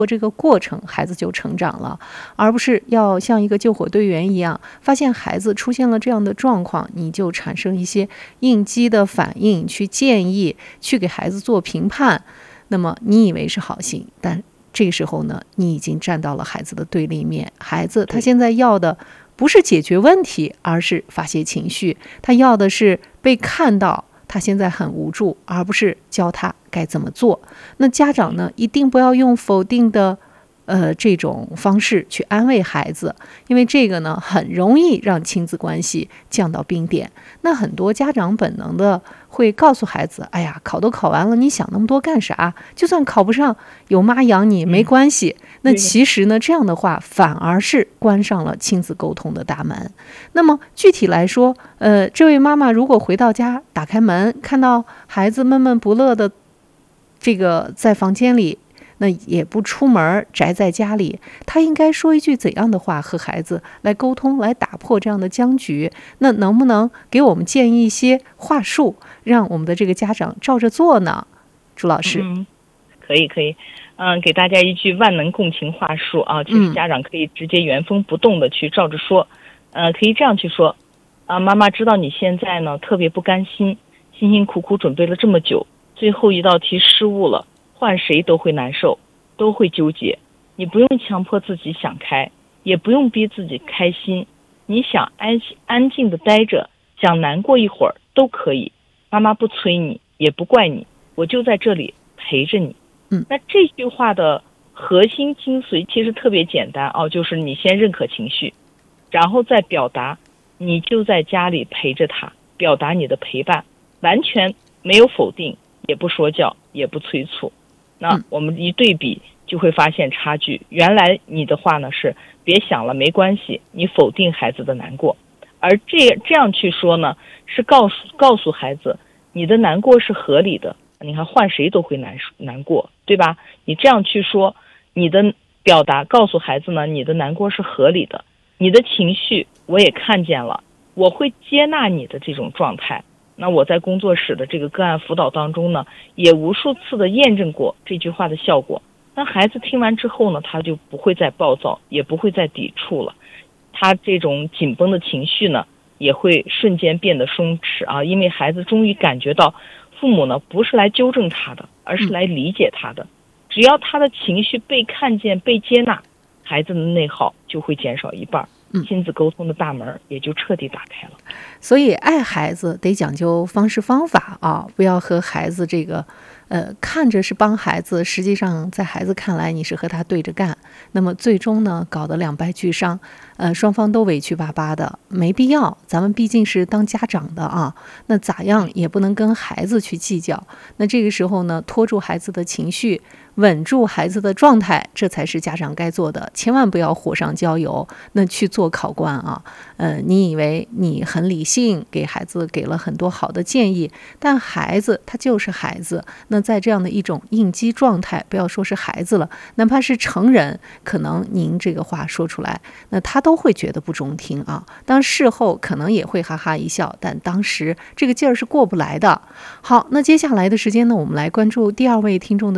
这个过程孩子就成长了，而不是要像一个救火队员一样，发现孩子出现了这样的状况，你就产生一些应激的反应，去建议，去给孩子做评判。那么你以为是好心，但这个时候呢，你已经站到了孩子的对立面。孩子他现在要的不是解决问题，而是发泄情绪，他要的是被看到他现在很无助，而不是教他该怎么做。那家长呢，一定不要用否定的这种方式去安慰孩子，因为这个呢很容易让亲子关系降到冰点。那很多家长本能的会告诉孩子，哎呀，考都考完了，你想那么多干啥？就算考不上，有妈养你没关系。那其实呢，这样的话反而是关上了亲子沟通的大门。那么具体来说，这位妈妈如果回到家打开门，看到孩子闷闷不乐的这个在房间里，那也不出门，宅在家里，他应该说一句怎样的话和孩子来沟通，来打破这样的僵局？那能不能给我们建议一些话术，让我们的这个家长照着做呢？朱老师。 可以，给大家一句万能共情话术啊，其实家长可以直接原封不动的去照着说，可以这样去说啊，妈妈知道你现在呢特别不甘心，辛辛苦苦准备了这么久，最后一道题失误了，换谁都会难受，都会纠结。你不用强迫自己想开，也不用逼自己开心，你想安静的待着，想难过一会儿都可以。妈妈不催你，也不怪你，我就在这里陪着你。那这句话的核心精髓其实特别简单啊，就是你先认可情绪，然后再表达你就在家里陪着他，表达你的陪伴，完全没有否定，也不说教，也不催促。那我们一对比就会发现差距。原来你的话呢是别想了，没关系，你否定孩子的难过，而这样去说呢，是告诉孩子你的难过是合理的。你看换谁都会难过，对吧？你这样去说，你的表达告诉孩子呢，你的难过是合理的，你的情绪我也看见了，我会接纳你的这种状态。那我在工作室的这个个案辅导当中呢，也无数次的验证过这句话的效果。那孩子听完之后呢，他就不会再暴躁，也不会再抵触了，他这种紧绷的情绪呢，也会瞬间变得松弛啊，因为孩子终于感觉到父母呢不是来纠正他的，而是来理解他的。只要他的情绪被看见、被接纳，孩子的内耗就会减少一半，亲子沟通的大门也就彻底打开了。 所以爱孩子得讲究方式方法啊，不要和孩子这个看着是帮孩子，实际上在孩子看来你是和他对着干，那么最终呢搞得两败俱伤，双方都委屈巴巴的，没必要。咱们毕竟是当家长的啊，那咋样也不能跟孩子去计较。那这个时候呢，拖住孩子的情绪，稳住孩子的状态，这才是家长该做的。千万不要火上浇油，那去做考官啊。你以为你很理性，给孩子给了很多好的建议，但孩子他就是孩子。那在这样的一种应激状态，不要说是孩子了，哪怕是成人，可能您这个话说出来，那他都会觉得不中听啊。当事后可能也会哈哈一笑，但当时这个劲儿是过不来的。好，那接下来的时间呢，我们来关注第二位听众的